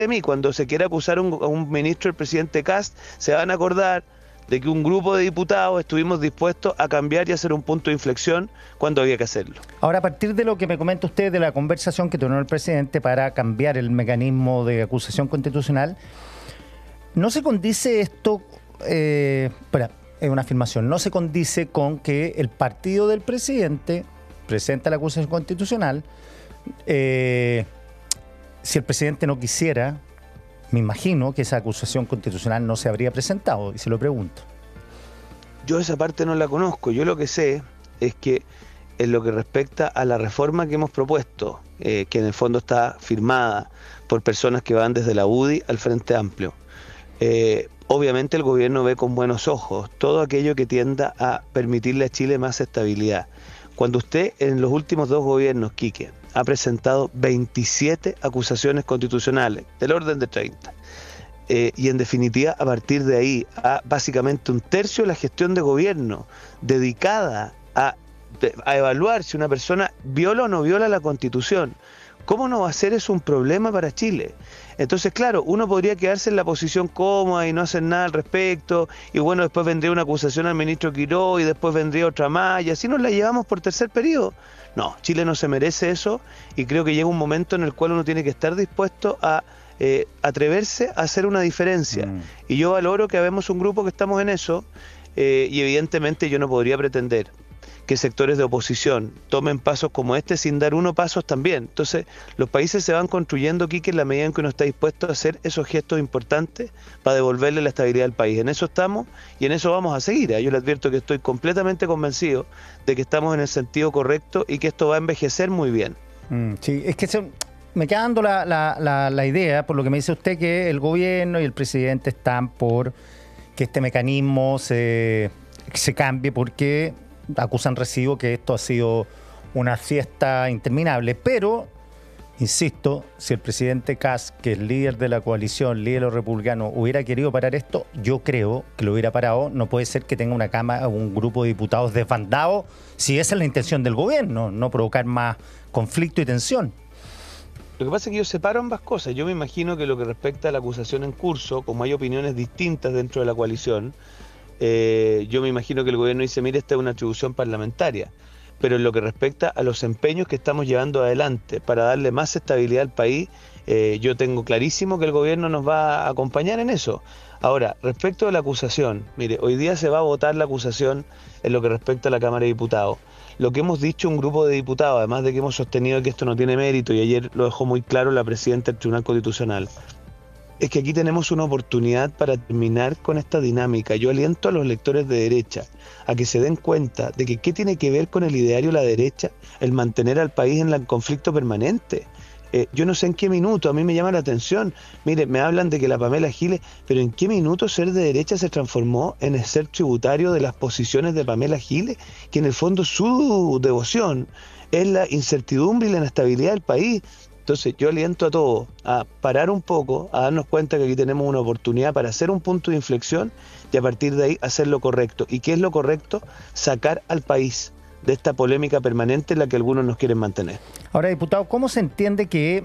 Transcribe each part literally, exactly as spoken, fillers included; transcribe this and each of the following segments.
de mí, cuando se quiera acusar a un, a un ministro del presidente Kast, se van a acordar de que un grupo de diputados estuvimos dispuestos a cambiar y hacer un punto de inflexión cuando había que hacerlo. Ahora, a partir de lo que me comenta usted de la conversación que tuvo el presidente para cambiar el mecanismo de acusación constitucional, ¿no se condice esto, eh, espera, es una afirmación, no se condice con que el partido del presidente presenta la acusación constitucional? Eh, si el presidente no quisiera, me imagino que esa acusación constitucional no se habría presentado, y se lo pregunto. Yo esa parte no la conozco. Yo lo que sé es que en lo que respecta a la reforma que hemos propuesto, eh, que en el fondo está firmada por personas que van desde la U D I al Frente Amplio, eh, obviamente el gobierno ve con buenos ojos todo aquello que tienda a permitirle a Chile más estabilidad. Cuando usted en los últimos dos gobiernos, Quique, ha presentado veintisiete acusaciones constitucionales, del orden de treinta, eh, y en definitiva a partir de ahí a básicamente un tercio de la gestión de gobierno dedicada a, a evaluar si una persona viola o no viola la Constitución, ¿cómo no va a ser eso un problema para Chile? Entonces, claro, uno podría quedarse en la posición cómoda y no hacer nada al respecto, y bueno, después vendría una acusación al ministro Quiró y después vendría otra más, y así nos la llevamos por tercer periodo. No, Chile no se merece eso, y creo que llega un momento en el cual uno tiene que estar dispuesto a eh, atreverse a hacer una diferencia. Mm. Y yo valoro que habemos un grupo que estamos en eso, eh, y evidentemente yo no podría pretender que sectores de oposición tomen pasos como este sin dar uno pasos también. Entonces, los países se van construyendo, Quique, en la medida en que uno está dispuesto a hacer esos gestos importantes para devolverle la estabilidad al país. En eso estamos y en eso vamos a seguir. Yo le advierto que estoy completamente convencido de que estamos en el sentido correcto y que esto va a envejecer muy bien. Mm, sí, es que se, me queda dando la, la, la, la idea, por lo que me dice usted, que el gobierno y el presidente están por que este mecanismo se, se cambie, porque acusan recibo que esto ha sido una fiesta interminable, pero, insisto, si el presidente Kast, que es líder de la coalición, líder de los republicanos, hubiera querido parar esto, yo creo que lo hubiera parado. No puede ser que tenga una cámara, un grupo de diputados desbandados, si esa es la intención del gobierno, no provocar más conflicto y tensión. Lo que pasa es que yo separo ambas cosas. Yo me imagino que lo que respecta a la acusación en curso, como hay opiniones distintas dentro de la coalición, Eh, yo me imagino que el gobierno dice, mire, esta es una atribución parlamentaria, pero en lo que respecta a los empeños que estamos llevando adelante para darle más estabilidad al país, eh, yo tengo clarísimo que el gobierno nos va a acompañar en eso. Ahora, respecto a la acusación, mire, hoy día se va a votar la acusación en lo que respecta a la Cámara de Diputados. Lo que hemos dicho un grupo de diputados, además de que hemos sostenido que esto no tiene mérito, y ayer lo dejó muy claro la presidenta del Tribunal Constitucional, es que aquí tenemos una oportunidad para terminar con esta dinámica. Yo aliento a los lectores de derecha a que se den cuenta de que qué tiene que ver con el ideario de la derecha el mantener al país en el conflicto permanente. Eh, yo no sé en qué minuto, a mí me llama la atención, mire, me hablan de que la Pamela Giles, pero ¿en qué minuto ser de derecha se transformó en el ser tributario de las posiciones de Pamela Giles? Que en el fondo su devoción es la incertidumbre y la inestabilidad del país. Entonces yo aliento a todos a parar un poco, a darnos cuenta que aquí tenemos una oportunidad para hacer un punto de inflexión y a partir de ahí hacer lo correcto. ¿Y qué es lo correcto? Sacar al país de esta polémica permanente en la que algunos nos quieren mantener. Ahora, diputado, ¿cómo se entiende que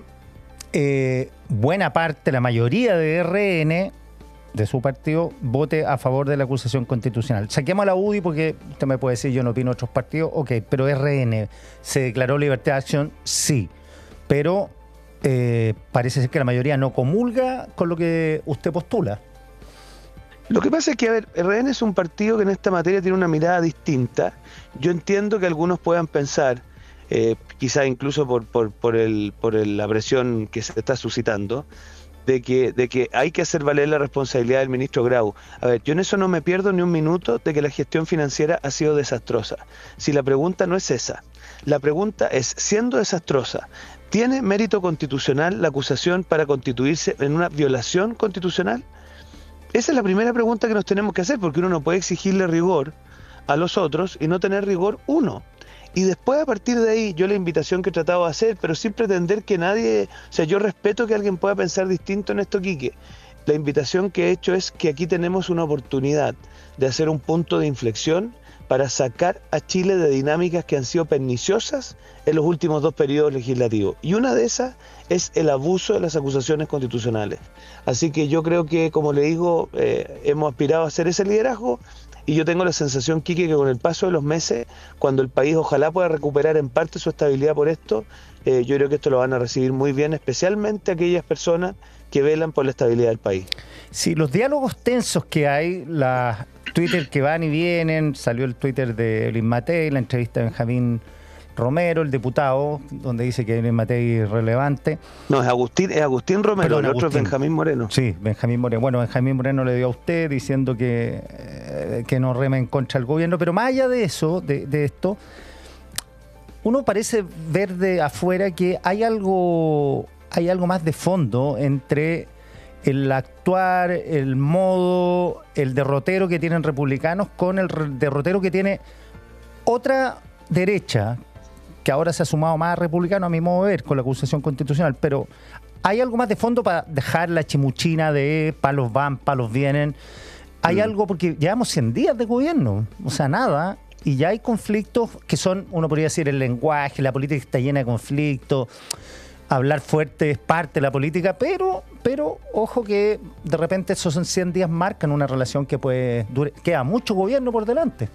eh, buena parte, la mayoría de R N, de su partido, vote a favor de la acusación constitucional? Saquemos a la U D I porque usted me puede decir, yo no opino otros partidos, ok, pero R N, ¿se declaró libertad de acción? Sí. Pero eh, parece ser que la mayoría no comulga con lo que usted postula. Lo que pasa es que, a ver, R N es un partido que en esta materia tiene una mirada distinta. Yo entiendo que algunos puedan pensar, eh, quizás incluso por, por, por, el, por el, la presión que se está suscitando, de que, de que hay que hacer valer la responsabilidad del ministro Grau. A ver, yo en eso no me pierdo ni un minuto de que la gestión financiera ha sido desastrosa. Si la pregunta no es esa, la pregunta es, siendo desastrosa, ¿tiene mérito constitucional la acusación para constituirse en una violación constitucional? Esa es la primera pregunta que nos tenemos que hacer, porque uno no puede exigirle rigor a los otros y no tener rigor uno. Y después, a partir de ahí, yo la invitación que he tratado de hacer, pero sin pretender que nadie... O sea, yo respeto que alguien pueda pensar distinto en esto, Quique. La invitación que he hecho es que aquí tenemos una oportunidad de hacer un punto de inflexión para sacar a Chile de dinámicas que han sido perniciosas en los últimos dos periodos legislativos. Y una de esas es el abuso de las acusaciones constitucionales. Así que yo creo que, como le digo, eh, hemos aspirado a hacer ese liderazgo y yo tengo la sensación, Quique, que con el paso de los meses, cuando el país ojalá pueda recuperar en parte su estabilidad por esto, eh, yo creo que esto lo van a recibir muy bien, especialmente aquellas personas que velan por la estabilidad del país. Sí, los diálogos tensos que hay, las Twitter que van y vienen, salió el Twitter de Luis Matei, la entrevista de Benjamín Romero, el diputado, donde dice que Luis Matei es relevante. No, es Agustín, es Agustín Romero, Perdón, el otro Agustín. Es Benjamín Moreno. Sí, Benjamín Moreno. Bueno, Benjamín Moreno le dio a usted diciendo que, eh, que no rema en contra del gobierno, pero más allá de eso, de, de esto, uno parece ver de afuera que hay algo, hay algo más de fondo entre el actuar, el modo, el derrotero que tienen republicanos con el derrotero que tiene otra derecha, que ahora se ha sumado más a republicano a mi modo de ver con la acusación constitucional, pero hay algo más de fondo para dejar la chimuchina de palos van, palos vienen. Hay mm. algo, porque llevamos cien días de gobierno, o sea, nada, y ya hay conflictos que son, uno podría decir, el lenguaje, la política está llena de conflictos. Hablar fuerte es parte de la política, pero, pero ojo que de repente esos cien días marcan una relación que puede dure, queda mucho gobierno por delante.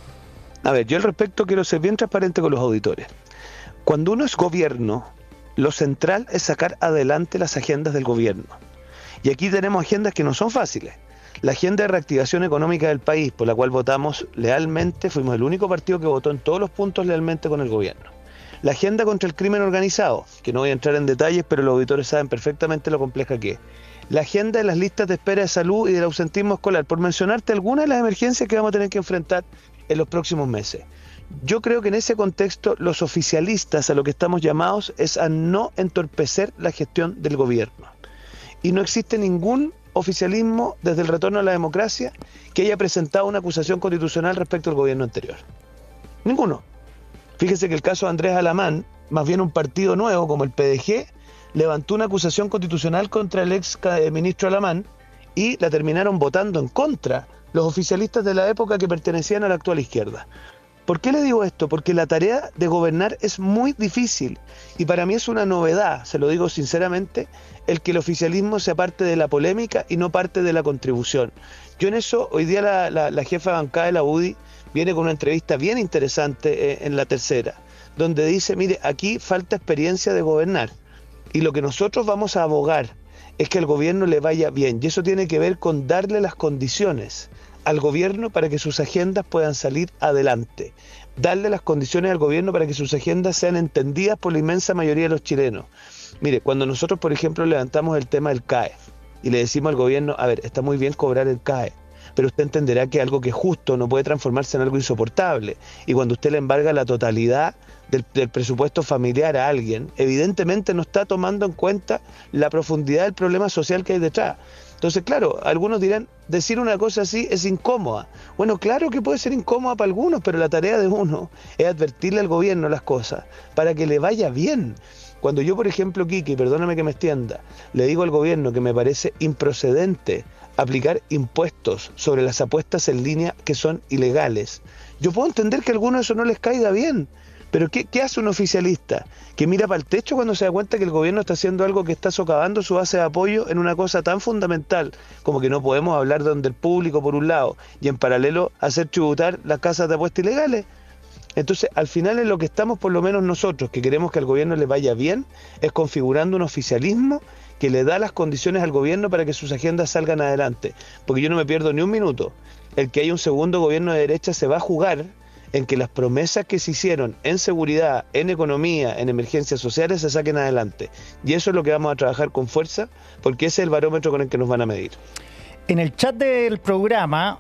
A ver, yo al respecto quiero ser bien transparente con los auditores. Cuando uno es gobierno, lo central es sacar adelante las agendas del gobierno. Y aquí tenemos agendas que no son fáciles. La agenda de reactivación económica del país, por la cual votamos lealmente, fuimos el único partido que votó en todos los puntos lealmente con el gobierno. La agenda contra el crimen organizado, que no voy a entrar en detalles, pero los auditores saben perfectamente lo compleja que es. La agenda de las listas de espera de salud y del ausentismo escolar, por mencionarte algunas de las emergencias que vamos a tener que enfrentar en los próximos meses. Yo creo que en ese contexto los oficialistas a lo que estamos llamados es a no entorpecer la gestión del gobierno. Y no existe ningún oficialismo desde el retorno a la democracia que haya presentado una acusación constitucional respecto al gobierno anterior. Ninguno. Fíjese que el caso de Andrés Alamán, más bien un partido nuevo como el P D G, levantó una acusación constitucional contra el ex ministro Alamán y la terminaron votando en contra los oficialistas de la época que pertenecían a la actual izquierda. ¿Por qué le digo esto? Porque la tarea de gobernar es muy difícil y para mí es una novedad, se lo digo sinceramente, el que el oficialismo sea parte de la polémica y no parte de la contribución. Yo en eso, hoy día la, la, la jefa de bancada de la U D I viene con una entrevista bien interesante eh, en La Tercera, donde dice, mire, aquí falta experiencia de gobernar y lo que nosotros vamos a abogar es que al gobierno le vaya bien y eso tiene que ver con darle las condiciones al gobierno para que sus agendas puedan salir adelante, darle las condiciones al gobierno para que sus agendas sean entendidas por la inmensa mayoría de los chilenos. Mire, cuando nosotros, por ejemplo, levantamos el tema del C A E y le decimos al gobierno, a ver, está muy bien cobrar el C A E, pero usted entenderá que algo que es justo no puede transformarse en algo insoportable. Y cuando usted le embarga la totalidad del, del presupuesto familiar a alguien, evidentemente no está tomando en cuenta la profundidad del problema social que hay detrás. Entonces, claro, algunos dirán, decir una cosa así es incómoda. Bueno, claro que puede ser incómoda para algunos, pero la tarea de uno es advertirle al gobierno las cosas para que le vaya bien. Cuando yo, por ejemplo, Quique, perdóname que me extienda, le digo al gobierno que me parece improcedente aplicar impuestos sobre las apuestas en línea que son ilegales. Yo puedo entender que a algunos eso no les caiga bien, pero ¿qué, qué hace un oficialista? Que mira para el techo cuando se da cuenta que el gobierno está haciendo algo que está socavando su base de apoyo en una cosa tan fundamental como que no podemos hablar de donde el público por un lado y en paralelo hacer tributar las casas de apuestas ilegales. Entonces, al final en lo que estamos por lo menos nosotros, que queremos que al gobierno le vaya bien, es configurando un oficialismo que le da las condiciones al gobierno para que sus agendas salgan adelante. Porque yo no me pierdo ni un minuto. El que haya un segundo gobierno de derecha se va a jugar en que las promesas que se hicieron en seguridad, en economía, en emergencias sociales se saquen adelante. Y eso es lo que vamos a trabajar con fuerza, porque ese es el barómetro con el que nos van a medir. En el chat del programa,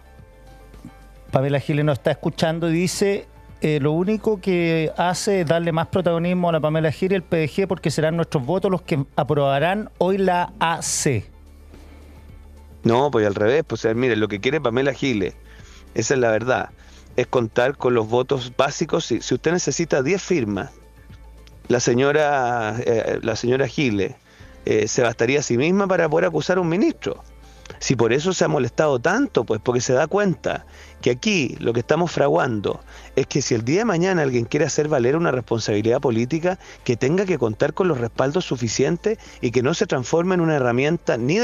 Pamela Giles nos está escuchando y dice... Eh, lo único que hace es darle más protagonismo a la Pamela Giles y el P D G porque serán nuestros votos los que aprobarán hoy la A C. No, pues al revés, pues mire, lo que quiere Pamela Giles, esa es la verdad, es contar con los votos básicos. Si, si usted necesita diez firmas, la señora, eh, la señora Giles eh, se bastaría a sí misma para poder acusar a un ministro. Si por eso se ha molestado tanto, pues porque se da cuenta que aquí lo que estamos fraguando es que si el día de mañana alguien quiere hacer valer una responsabilidad política, que tenga que contar con los respaldos suficientes y que no se transforme en una herramienta ni